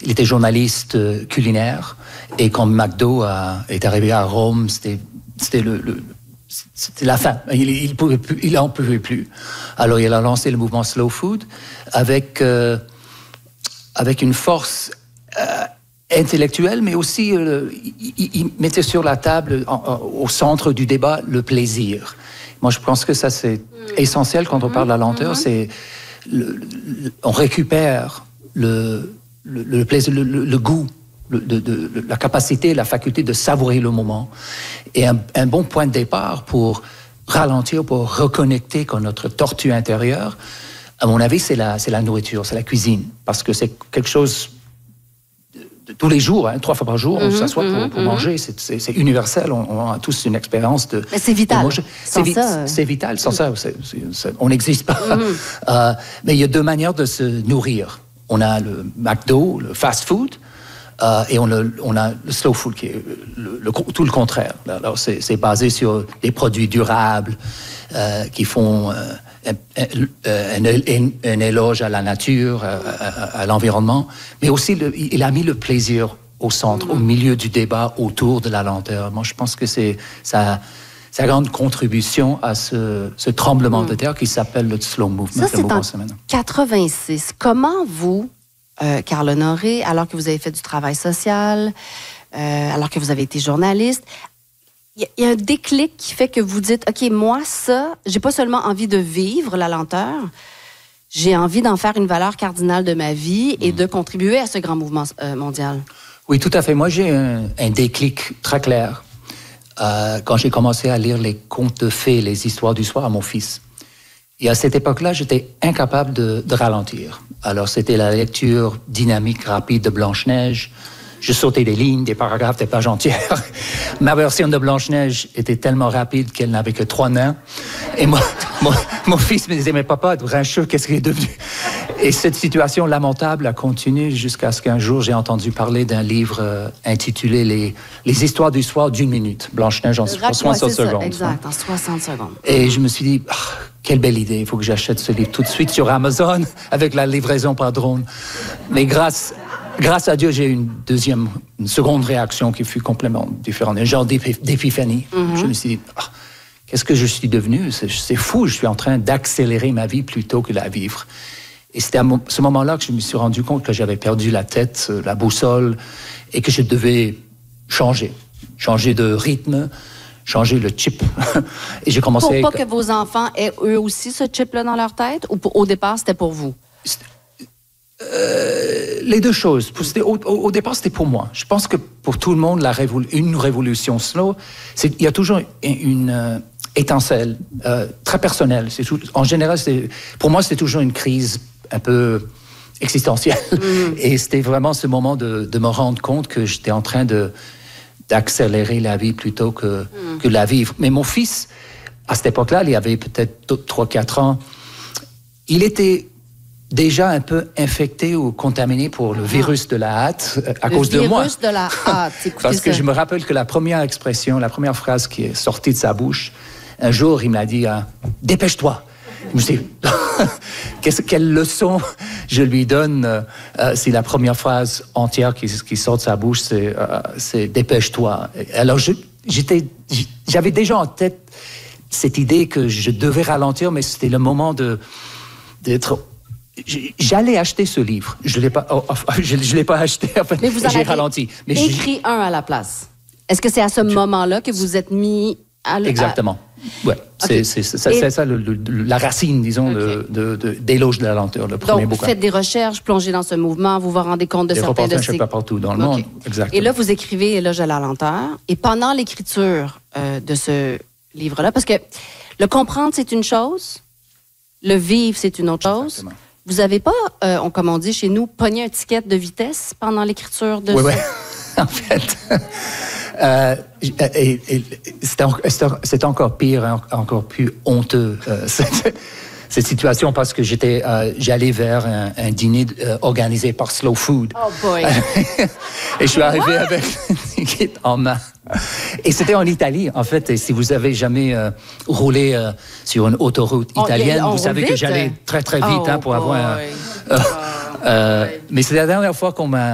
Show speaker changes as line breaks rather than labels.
il était journaliste culinaire. Et quand McDo est arrivé à Rome, c'était la fin. Il en pouvait plus. Alors, il a lancé le mouvement Slow Food avec une force intellectuelle, mais aussi il mettait sur la table, au centre du débat, le plaisir. Moi, je pense que ça, c'est essentiel quand on parle de la lenteur. C'est on récupère le plaisir, le goût, la capacité, la faculté de savourer le moment. Et un bon point de départ pour ralentir, pour reconnecter avec notre tortue intérieure, à mon avis, c'est la nourriture, c'est la cuisine. Parce que c'est quelque chose de tous les jours, 3 fois par jour, on s'assoit pour manger. C'est universel, on a tous une expérience de...
Mais c'est vital.
C'est vital, sans ça, on n'existe pas. Mais il y a 2 manières de se nourrir. On a le McDo, le fast food, et on a le slow food, qui est tout le contraire. Alors, c'est basé sur des produits durables qui font un éloge à la nature, à l'environnement, mais aussi il a mis le plaisir au centre, au milieu du débat, autour de la lenteur. Moi, je pense que c'est sa grande contribution à ce tremblement de terre qui s'appelle le slow movement.
Ça, c'est en 86. Comment vous, Carl Honoré, alors que vous avez fait du travail social, alors que vous avez été journaliste, il y a un déclic qui fait que vous dites, OK, moi, ça, j'ai pas seulement envie de vivre la lenteur, j'ai envie d'en faire une valeur cardinale de ma vie et de contribuer à ce grand mouvement mondial.
Oui, tout à fait. Moi, j'ai un déclic très clair quand j'ai commencé à lire les contes de fées, les histoires du soir à mon fils. Et à cette époque-là, j'étais incapable de ralentir. Alors, c'était la lecture dynamique, rapide de Blanche-Neige. Je sautais des lignes, des paragraphes, des pages entières. Ma version de Blanche-Neige était tellement rapide qu'elle n'avait que 3 nains. Et mon fils me disait, mais papa, grincheux, qu'est-ce qu'il est devenu? Et cette situation lamentable a continué jusqu'à ce qu'un jour, j'ai entendu parler d'un livre intitulé Les histoires du soir d'1 minute. Blanche-Neige en 60 secondes.
Exact, en 60 secondes.
Et je me suis dit, quelle belle idée, il faut que j'achète ce livre tout de suite sur Amazon avec la livraison par drone. Mais grâce à Dieu, j'ai eu une seconde réaction qui fut complètement différente, un genre d'épiphanie. Je me suis dit, qu'est-ce que je suis devenu? C'est fou, je suis en train d'accélérer ma vie plutôt que de la vivre. Et c'était à ce moment-là que je me suis rendu compte que j'avais perdu la tête, la boussole, et que je devais changer de rythme, changer le chip. Et j'ai commencé...
Pour pas que vos enfants aient eux aussi ce chip-là dans leur tête, ou au départ, c'était pour vous?
Les 2 choses. Au départ, c'était pour moi. Je pense que pour tout le monde, une révolution slow, il y a toujours une étincelle très personnelle. En général, pour moi, c'était toujours une crise un peu existentielle. Et c'était vraiment ce moment de me rendre compte que j'étais en train d'accélérer la vie plutôt que la vivre. Mais mon fils, à cette époque-là, il avait peut-être 3-4 ans, il était déjà un peu infecté ou contaminé pour le virus de la hâte à cause de moi.
Le virus de la hâte, écoutez
Parce que je me rappelle que la première phrase qui est sortie de sa bouche, un jour, il m'a dit « Dépêche-toi ». Je me suis dit, quelle leçon je lui donne si la première phrase entière qui sort de sa bouche, c'est dépêche-toi. Alors, j'avais déjà en tête cette idée que je devais ralentir, mais c'était le moment d'être... J'allais acheter ce livre. Je l'ai pas acheté. En fait,
mais vous en
j'ai
avez
ralenti. Mais
écrit un à la place. Est-ce que c'est à ce moment-là que vous êtes mis à...
Exactement. Ouais, okay. C'est ça la racine, disons, d'éloge de la lenteur, le premier bouquin.
Donc, vous faites des recherches, plongez dans ce mouvement, vous vous rendez compte de certains de ces...
pas partout dans le monde, exactement.
Et là, vous écrivez Éloge de la lenteur. Et pendant l'écriture de ce livre-là, parce que le comprendre, c'est une chose, le vivre, c'est une autre chose. Exactement. Vous n'avez pas, comme on dit chez nous, pogné un ticket de vitesse pendant l'écriture de
Oui. En fait... c'est encore pire, encore plus honteux, cette situation, parce que j'allais vers un dîner organisé par Slow Food.
Oh boy!
Et je suis arrivé avec une ticket en main. Et c'était en Italie, en fait. Et si vous avez jamais roulé sur une autoroute italienne, vous savez que j'allais très, très vite pour avoir un... mais c'est la dernière fois qu'on m'a